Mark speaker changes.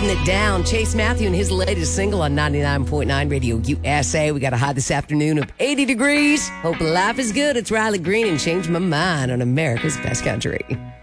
Speaker 1: holding it down. Chase Matthew and his latest single on 99.9 Radio USA. We got a high this afternoon of 80 degrees. Hope life is good. It's Riley Green and Change My Mind on America's Best Country.